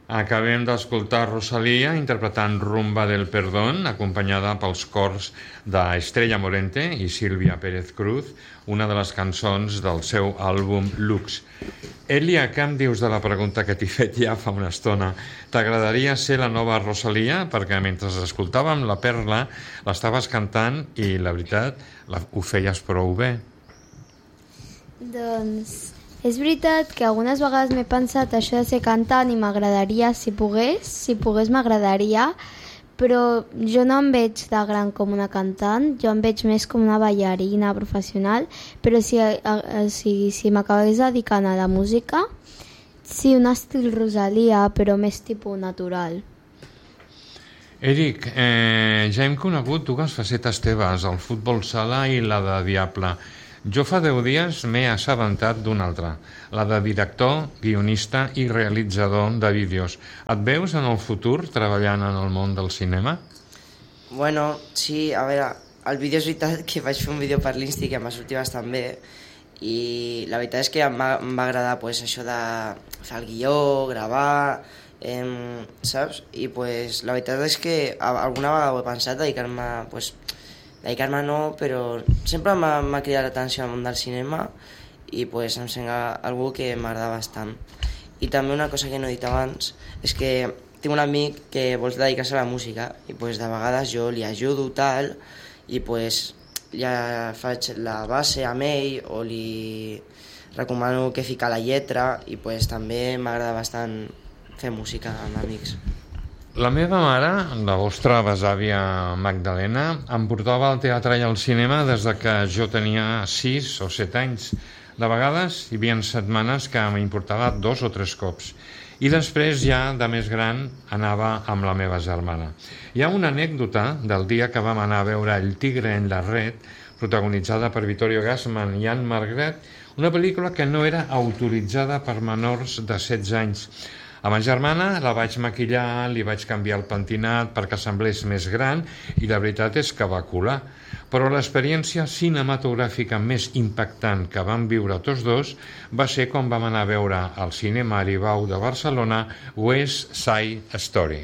Acabem d'escoltar Rosalía interpretant Rumba del Perdón, acompanyada pels cors d'Estrella Morente i Sílvia Pérez Cruz, una de les cançons del seu àlbum Lux. Elia, què em dius de la pregunta que t'he fet ja fa una estona? T'agradaria ser la nova Rosalía? Perquè mentre escoltàvem La Perla l'estaves cantant i la veritat ho feies prou bé. Doncs és veritat que algunes vegades m'he pensat això de ser cantant i m'agradaria, si pogués m'agradaria, però jo no em veig de gran com una cantant, jo em veig més com una ballarina professional, però si m'acabés dedicant a la música, sí, un estil Rosalía, però més tipus natural. Eric, ja hem conegut dues facetes teves, el futbol sala i la de Diable. Jo fa 10 dies m'he assabentat d'una altra, la de director, guionista i realitzador de vídeos. Et veus en el futur treballant en el món del cinema? Bueno, sí, a veure, el vídeo és veritat que vaig fer un vídeo per l'Insti que em va sortir bastant bé i la veritat és que em va agradar pues, això de fer el guió, gravar, saps? I pues, la veritat és que alguna vegada ho he pensat dedicar-me no, però sempre m'ha cridat l'atenció al món del cinema i pues, em sembla algú que m'agrada bastant. I també una cosa que no he dit abans és que tinc un amic que vol dedicar-se a la música i pues, de vegades jo li ajudo tal i pues, ja faig la base amb ell o li recomano que fica la lletra i pues, també m'agrada bastant fer música amb amics. La meva mare, la vostra besàvia Magdalena, em portava al teatre i al cinema des que jo tenia 6 o 7 anys. De vegades hi havia setmanes que m'importava 2 o 3 cops. I després, ja de més gran, anava amb la meva germana. Hi ha una anècdota del dia que vam anar a veure El tigre en la red, protagonitzada per Vittorio Gassman i Anne Margaret, una pel·lícula que no era autoritzada per menors de 16 anys. A ma germana la vaig maquillar, li vaig canviar el pentinat perquè semblés més gran i la veritat és que va colar. Però l'experiència cinematogràfica més impactant que vam viure tots dos va ser quan vam anar a veure al cinema Aribau de Barcelona West Side Story.